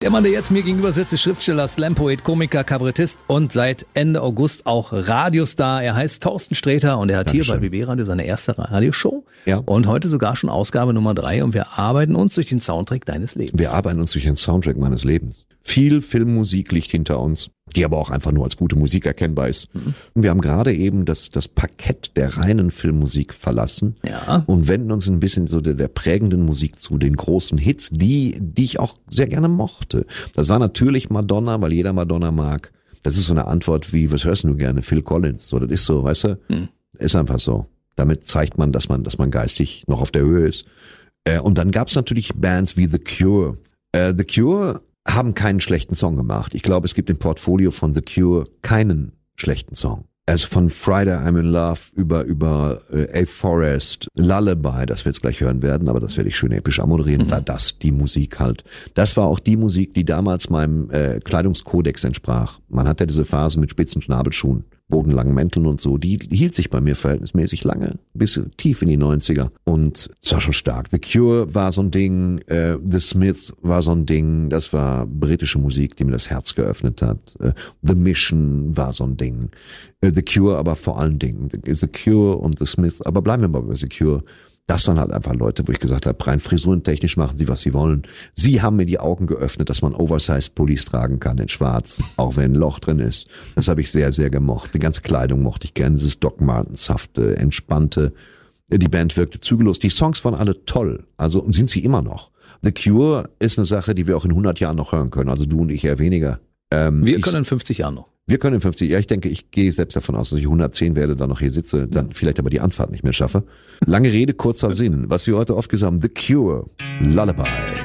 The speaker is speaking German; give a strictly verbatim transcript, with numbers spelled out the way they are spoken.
Der Mann, der jetzt mir gegenüber sitzt, ist Schriftsteller, Slam-Poet, Komiker, Kabarettist und seit Ende August auch Radiostar. Er heißt Thorsten Sträter und er hat Dankeschön. Hier bei B B Radio seine erste Radioshow. Ja. Und heute sogar schon Ausgabe Nummer drei und wir arbeiten uns durch den Soundtrack deines Lebens. Wir arbeiten uns durch den Soundtrack meines Lebens. Viel Filmmusik liegt hinter uns, die aber auch einfach nur als gute Musik erkennbar ist. Mhm. Und wir haben gerade eben das, das Parkett der reinen Filmmusik verlassen ja. und wenden uns ein bisschen so der, der prägenden Musik zu, den großen Hits, die, die ich auch sehr gerne mochte. Das war natürlich Madonna, weil jeder Madonna mag. Das ist so eine Antwort wie, was hörst du gerne? Phil Collins. So, das ist so, weißt du? Mhm. Ist einfach so. Damit zeigt man, dass man, dass man geistig noch auf der Höhe ist. Äh, und dann gab's natürlich Bands wie The Cure. Äh, The Cure haben keinen schlechten Song gemacht. Ich glaube, es gibt im Portfolio von The Cure keinen schlechten Song. Also von Friday I'm in Love über über äh, A Forest, Lullaby, das wir jetzt gleich hören werden, aber das werde ich schön episch amoderieren, mhm. war das die Musik halt. Das war auch die Musik, die damals meinem äh, Kleidungskodex entsprach. Man hat ja diese Phase mit spitzen Schnabelschuhen, bodenlangen Mänteln und so, die hielt sich bei mir verhältnismäßig lange, bis tief in die neunziger. Und es war schon stark. The Cure war so ein Ding, äh, The Smiths war so ein Ding, das war britische Musik, die mir das Herz geöffnet hat. Äh, The Mission war so ein Ding. Äh, The Cure aber vor allen Dingen. The, The Cure und The Smiths, aber bleiben wir mal bei The Cure. Das waren halt einfach Leute, wo ich gesagt habe, rein frisurentechnisch machen sie, was sie wollen. Sie haben mir die Augen geöffnet, dass man Oversized Pullis tragen kann in schwarz, auch wenn ein Loch drin ist. Das habe ich sehr, sehr gemocht. Die ganze Kleidung mochte ich gerne, dieses Doc Martenshafte, entspannte. Die Band wirkte zügellos. Die Songs waren alle toll, also und sind sie immer noch. The Cure ist eine Sache, die wir auch in hundert Jahren noch hören können, also du und ich eher weniger. Ähm, wir können in fünfzig Jahren noch. Wir können in fünfzig, ja, ich denke, ich gehe selbst davon aus, dass ich hundertzehn werde, dann noch hier sitze, dann vielleicht aber die Anfahrt nicht mehr schaffe. Lange Rede, kurzer Sinn. Was wir heute oft gesagt haben, The Cure, Lullaby.